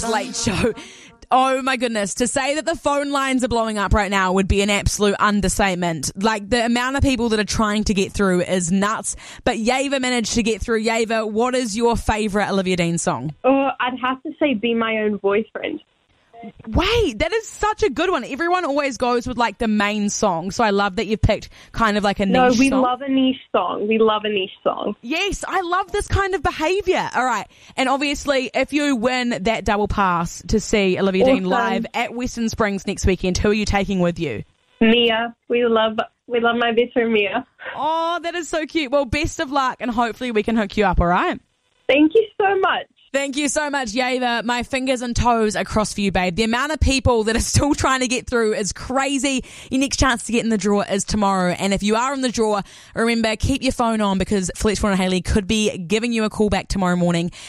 Late Show. Oh my goodness, to say that the phone lines are blowing up right now would be an absolute understatement. Like, the amount of people that are trying to get through is nuts. But Yava managed to get through. Yava, what is your favourite Olivia Dean song? Oh, I'd have to say Be My Own Boyfriend. Wait, that is such a good one. Everyone always goes with like the main song, so I love that you've picked kind of like a niche song. No, we love a niche song. We love a niche song. Yes, I love this kind of behaviour. All right, and obviously if you win that double pass to see Olivia Dean live at Western Springs next weekend, who are you taking with you? Mia. We love my best friend Mia. Oh, that is so cute. Well, best of luck, and hopefully we can hook you up, all right? Thank you so much. Thank you so much, Yava. My fingers and toes are crossed for you, babe. The amount of people that are still trying to get through is crazy. Your next chance to get in the draw is tomorrow. And if you are in the draw, remember, keep your phone on because Fletchmore and Haley could be giving you a call back tomorrow morning